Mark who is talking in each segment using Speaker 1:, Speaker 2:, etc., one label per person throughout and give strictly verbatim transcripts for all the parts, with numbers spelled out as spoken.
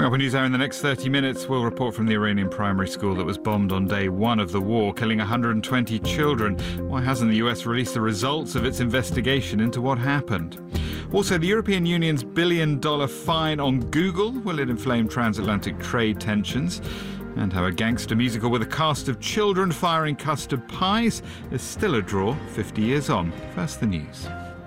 Speaker 1: Coming up on NewsHour in the next thirty minutes, we'll report from the Iranian primary school that was bombed on day one of the war, killing one hundred twenty children. Why hasn't the U S released the results of its investigation into what happened? Also, the European Union's billion-dollar fine on Google. Will it inflame transatlantic trade tensions? And how a gangster musical with a cast of children firing custard pies is still a draw fifty years on. First, the news.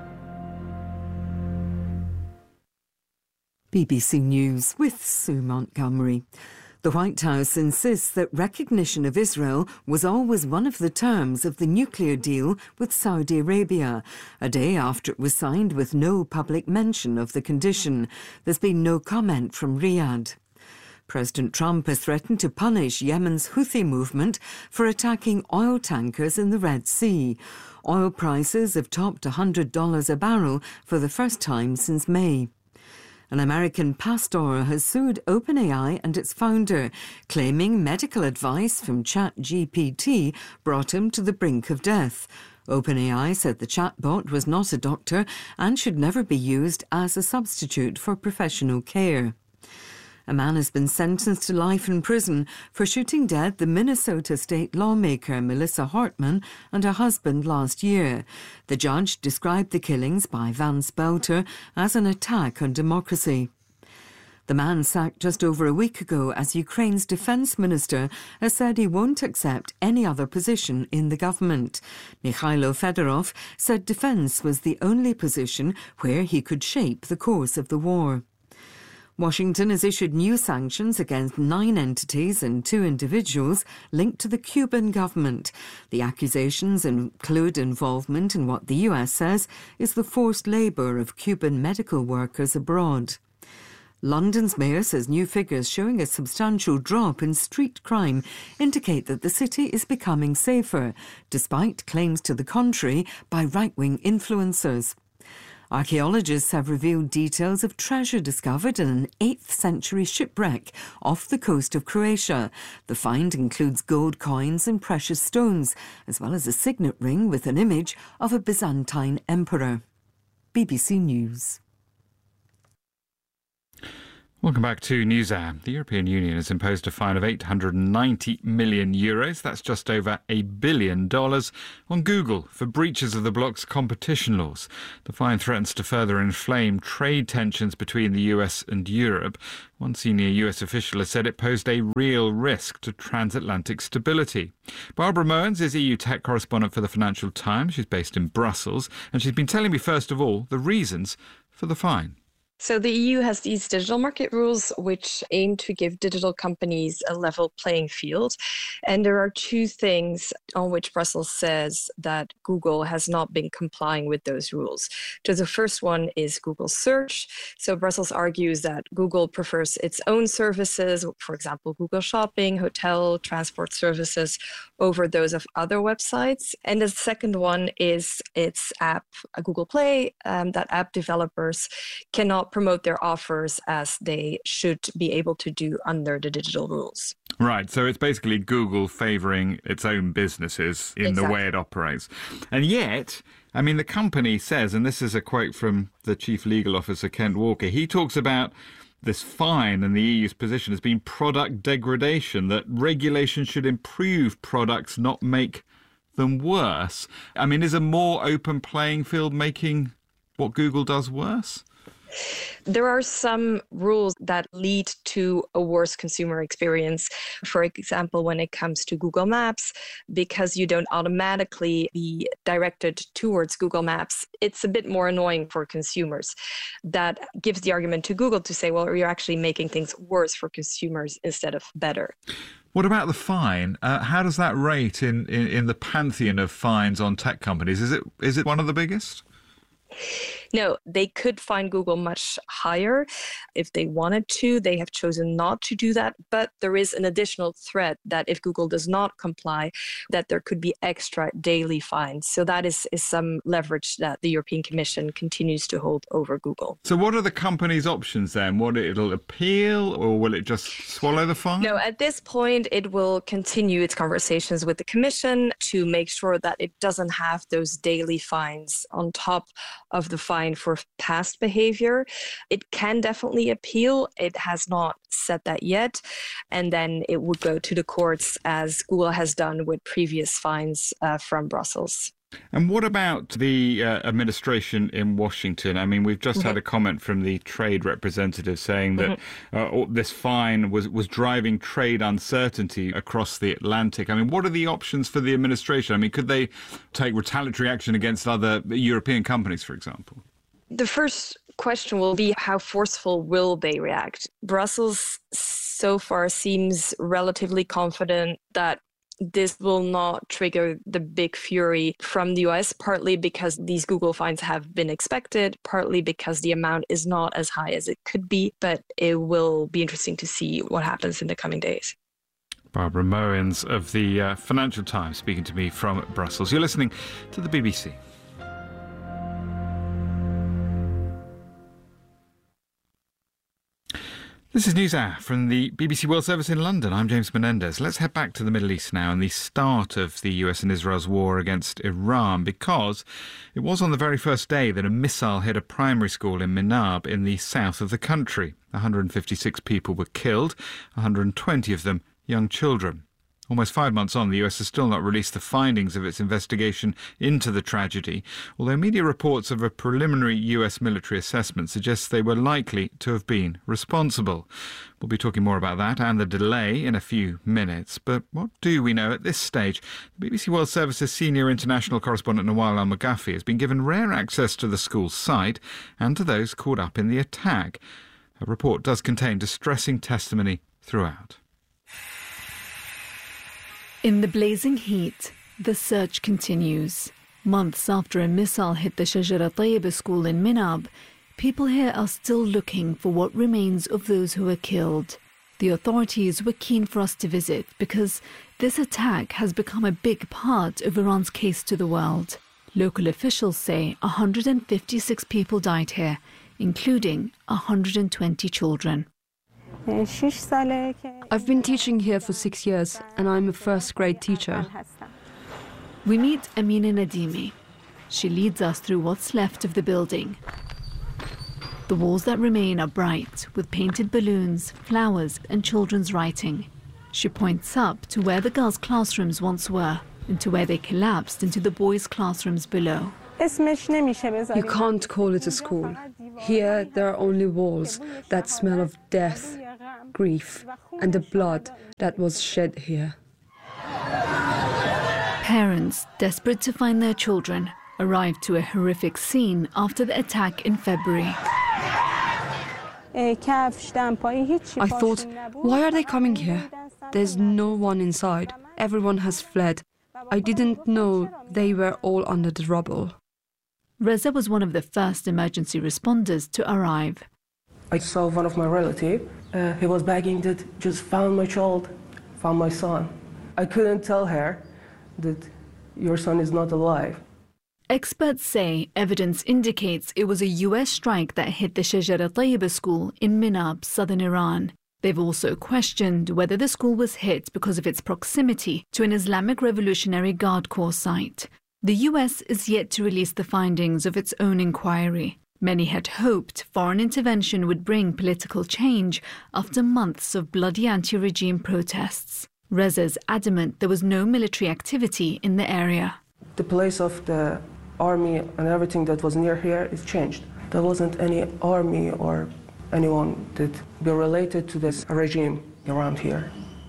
Speaker 2: B B C News with Sue Montgomery. The White House insists that recognition of Israel was always one of the terms of the nuclear deal with Saudi Arabia, a day after it was signed with no public mention of the condition. There's been no comment from Riyadh. President Trump has threatened to punish Yemen's Houthi movement for attacking oil tankers in the Red Sea. Oil prices have topped one hundred dollars a barrel for the first time since May. An American pastor has sued OpenAI and its founder, claiming medical advice from ChatGPT brought him to the brink of death. OpenAI said the chatbot was not a doctor and should never be used as a substitute for professional care. A man has been sentenced to life in prison for shooting dead the Minnesota state lawmaker Melissa Hartman and her husband last year. The judge described the killings by Vance Belter as an attack on democracy. The man, sacked just over a week ago as Ukraine's defence minister, has said he won't accept any other position in the government. Mikhailo Fedorov said defence was the only position where he could shape the course of the war. Washington has issued new sanctions against nine entities and two individuals linked to the Cuban government. The accusations include involvement in what the U S says is the forced labour of Cuban medical workers abroad. London's mayor says new figures showing a substantial drop in street crime indicate that the city is becoming safer, despite claims to the contrary by right-wing influencers. Archaeologists have revealed details of treasure discovered in an eighth century shipwreck off the coast of Croatia. The find includes gold coins and precious stones, as well as a signet ring with an image of a Byzantine emperor. B B C News.
Speaker 1: Welcome back to NewsHour. The European Union has imposed a fine of eight hundred ninety million euros, that's just over a billion dollars, on Google for breaches of the bloc's competition laws. The fine threatens to further inflame trade tensions between the U S and Europe. One senior U S official has said it posed a real risk to transatlantic stability. Barbara Moens is E U tech correspondent for the Financial Times. She's based in Brussels, and she's been telling me, first of all, the reasons for the fine.
Speaker 3: So the E U has these digital market rules which aim to give digital companies a level playing field. And there are two things on which Brussels says that Google has not been complying with those rules. So the first one is Google Search. So Brussels argues that Google prefers its own services, for example, Google Shopping, hotel, transport services, over those of other websites. And the second one is its app, Google Play. Um, that app developers cannot promote their offers as they should be able to do under the digital rules.
Speaker 1: Right, so it's basically Google favouring its own businesses in
Speaker 3: Exactly.
Speaker 1: the way it operates. And yet, I mean, the company says, and this is a quote from the Chief Legal Officer, Kent Walker, he talks about this fine and the E U's position has been product degradation, that regulation should improve products, not make them worse. I mean, is a more open playing field making what Google does worse?
Speaker 3: There are some rules that lead to a worse consumer experience. For example, when it comes to Google Maps, because you don't automatically be directed towards Google Maps, it's a bit more annoying for consumers. That gives the argument to Google to say, well, you're actually making things worse for consumers instead of better.
Speaker 1: What about the fine? Uh, how does that rate in, in, in the pantheon of fines on tech companies? Is it is it one of the biggest?
Speaker 3: No, they could fine Google much higher if they wanted to. They have chosen not to do that. But there is an additional threat that if Google does not comply, that there could be extra daily fines. So that is, is some leverage that the European Commission continues to hold over Google.
Speaker 1: So what are the company's options then? What, it'll appeal, or will it just swallow the fine?
Speaker 3: No, at this point, it will continue its conversations with the Commission to make sure that it doesn't have those daily fines on top of the fine for past behavior. It can definitely appeal. It has not said that yet. And then it would go to the courts, as Google has done with previous fines uh, from Brussels.
Speaker 1: And what about the uh, administration in Washington? I mean, we've just mm-hmm. had a comment from the trade representative saying that mm-hmm. uh, this fine was, was driving trade uncertainty across the Atlantic. I mean, what are the options for the administration? I mean, could they take retaliatory action against other European companies, for example?
Speaker 3: The first question will be, how forceful will they react? Brussels so far seems relatively confident that this will not trigger the big fury from the U S, partly because these Google fines have been expected, partly because the amount is not as high as it could be, but it will be interesting to see what happens in the coming days.
Speaker 1: Barbara Mowins of the uh, Financial Times speaking to me from Brussels. You're listening to the B B C. This is NewsHour from the B B C World Service in London. I'm James Menendez. Let's head back to the Middle East now and the start of the U S and Israel's war against Iran, because it was on the very first day that a missile hit a primary school in Minab in the south of the country. one hundred fifty-six people were killed, one hundred twenty of them young children. Almost five months on, the U S has still not released the findings of its investigation into the tragedy, although media reports of a preliminary U S military assessment suggest they were likely to have been responsible. We'll be talking more about that and the delay in a few minutes. But what do we know at this stage? The B B C World Service's senior international correspondent Nawal Al-Maghafi has been given rare access to the school's site and to those caught up in the attack. Her report does contain distressing testimony throughout.
Speaker 4: In the blazing heat, the search continues. Months after a missile hit the Shajara Tayyiba school in Minab, people here are still looking for what remains of those who were killed. The authorities were keen for us to visit because this attack has become a big part of Iran's case to the world. Local officials say one hundred fifty-six people died here, including one hundred twenty children.
Speaker 5: I've been teaching here for six years, and I'm a first-grade teacher.
Speaker 4: We meet Amina Nadimi. She leads us through what's left of the building. The walls that remain are bright, with painted balloons, flowers, and children's writing. She points up to where the girls' classrooms once were, and to where they collapsed into the boys' classrooms below.
Speaker 5: You can't call it a school. Here, there are only walls that smell of death, grief, and the blood that was shed here.
Speaker 4: Parents, desperate to find their children, arrived to a horrific scene after the attack in February.
Speaker 5: I thought, why are they coming here? There's no one inside. Everyone has fled. I didn't know they were all under the rubble.
Speaker 4: Reza was one of the first emergency responders to arrive.
Speaker 6: I saw one of my relatives. Uh, he was begging that just found my child, found my son. I couldn't tell her that your son is not alive.
Speaker 4: Experts say evidence indicates it was a U S strike that hit the Shajara Tayyiba school in Minab, southern Iran. They've also questioned whether the school was hit because of its proximity to an Islamic Revolutionary Guard Corps site. The U S is yet to release the findings of its own inquiry. Many had hoped foreign intervention would bring political change after months of bloody anti-regime protests. Reza's adamant there was no military activity in the area.
Speaker 6: The place of the army and everything that was near here is changed. There wasn't any army or anyone that be related to this regime around here.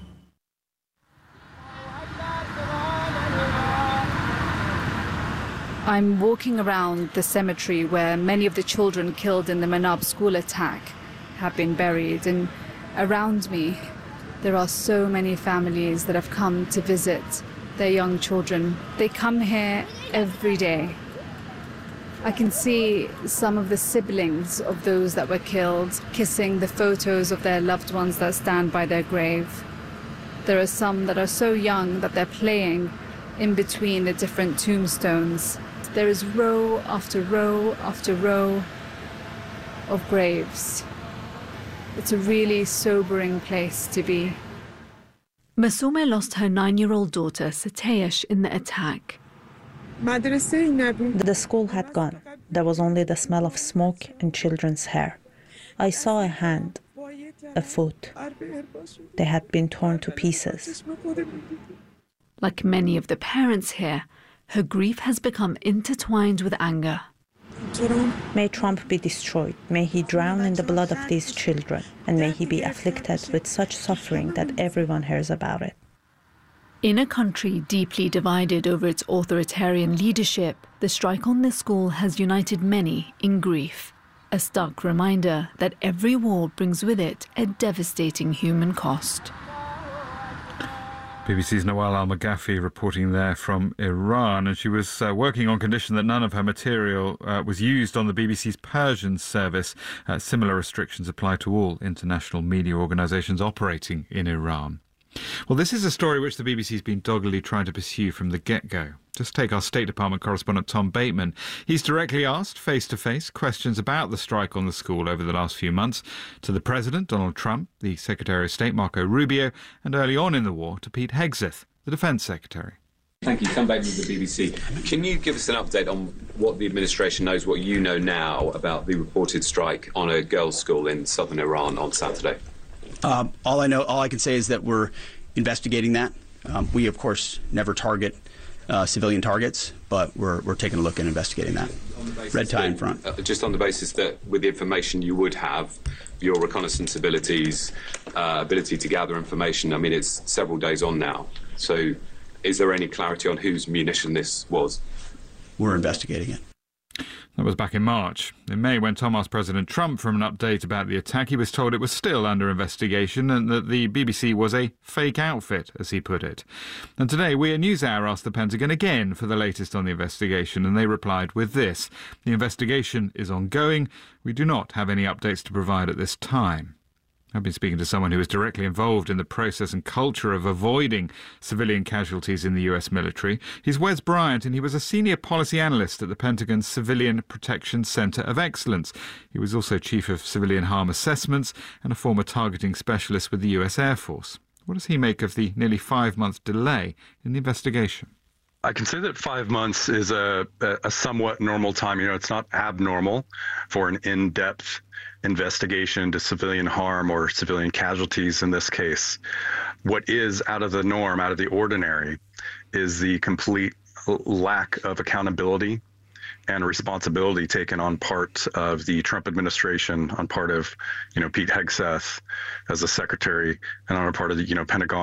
Speaker 7: I'm walking around the cemetery where many of the children killed in the Minab school attack have been buried, and around me there are so many families that have come to visit their young children. They come here every day. I can see some of the siblings of those that were killed kissing the photos of their loved ones that stand by their grave. There are some that are so young that they're playing in between the different tombstones. There is row after row after row of graves. It's a really sobering place to be.
Speaker 4: Masuma lost her nine-year-old daughter, Satayesh, in the attack.
Speaker 8: The school had gone. there was only the smell of smoke and children's hair. I saw a hand, a foot. They had been torn to pieces.
Speaker 4: Like many of the parents here, her grief has become intertwined with anger.
Speaker 8: May Trump be destroyed. May he drown in the blood of these children. And may he be afflicted with such suffering that everyone hears about it.
Speaker 4: In a country deeply divided over its authoritarian leadership, the strike on this school has united many in grief. A stark reminder that every war brings with it a devastating human cost.
Speaker 1: B B C's Nawal Al-Maghafi reporting there from Iran, and she was uh, working on condition that none of her material uh, was used on the B B C's Persian service. Uh, similar restrictions apply to all international media organisations operating in Iran. Well, this is a story which the B B C's been doggedly trying to pursue from the get-go. Just take our State Department correspondent Tom Bateman. He's directly asked, face-to-face, questions about the strike on the school over the last few months to the President, Donald Trump, the Secretary of State, Marco Rubio, and early on in the war to Pete Hegseth, the Defence Secretary.
Speaker 9: Thank you. Tom Bateman with the B B C. Can you give us an update on what the administration knows, what you know now about the reported strike on a girls' school in southern Iran on Saturday?
Speaker 10: Um, all I know, all I can say is that we're investigating that. Um, we, of course, never target uh, civilian targets, but we're we're taking a look and investigating that. Red tie in front.
Speaker 9: Uh, just on the basis that with the information you would have, your reconnaissance abilities, uh, ability to gather information, I mean, it's several days on now. So is there any clarity on whose munition this was?
Speaker 10: We're investigating it.
Speaker 1: That was back in March. In May, when Tom asked President Trump for an update about the attack, he was told it was still under investigation and that the B B C was a fake outfit, as he put it. And today, we at NewsHour asked the Pentagon again for the latest on the investigation, and they replied with this: the investigation is ongoing. We do not have any updates to provide at this time. I've been speaking to someone who is directly involved in the process and culture of avoiding civilian casualties in the U S military. He's Wes Bryant, and he was a senior policy analyst at the Pentagon's Civilian Protection Center of Excellence. He was also chief of civilian harm assessments and a former targeting specialist with the U S Air Force. What does he make of the nearly five-month delay in the investigation?
Speaker 11: I can say that five months is a, a somewhat normal time. You know, it's not abnormal for an in-depth investigation into civilian harm or civilian casualties in this case. What is out of the norm, out of the ordinary, is the complete lack of accountability and responsibility taken on part of the Trump administration, on part of, you know, Pete Hegseth as a secretary, and on a part of the, you know, Pentagon